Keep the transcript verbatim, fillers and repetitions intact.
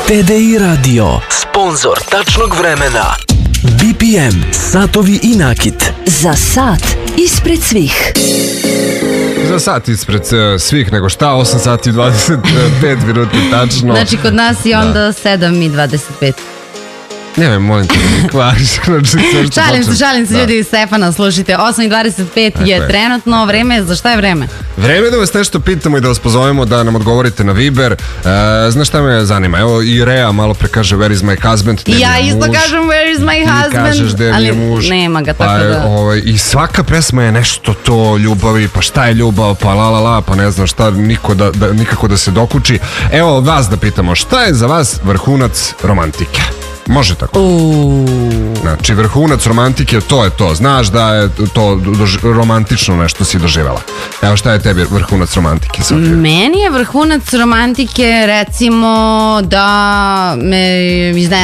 T D I Radio, sponzor tačnog vremena. B P M, satovi i nakit. Za sat ispred svih. Za sat ispred uh, svih, nego šta, osam sati i dvadeset pet minuti tačno. Znači kod nas je onda da. sedam i dvadeset pet. Ne vem, molim te da mi kvariš. Šalim se, šalim se da. Ljudi iz Stefana, slušajte, osam i dvadeset pet je je trenutno vreme, za šta je vreme? Vreme da vas nešto pitamo i da vas pozovemo da nam odgovorite na Viber. E, znaš šta me zanima? Evo i Rea malo pre kaže where is my husband? I ja isto muž. Kažem where is my husband. Ti kažeš da je muž. Nema ga tako pa, da. Ovaj, I svaka pesma je nešto to ljubavi, pa šta je ljubav, pa la la la, pa ne znam šta, niko da, da, nikako da se dokuči. Evo vas da pitamo, šta je za vas vrhunac romantike? Može tako. Uuu. Znači, vrhunac romantike, to je to. Znaš da je to dož, romantično nešto si doživjela. Evo, šta je tebi vrhunac romantike, Sofija? Meni je vrhunac romantike, recimo, da me iznenađe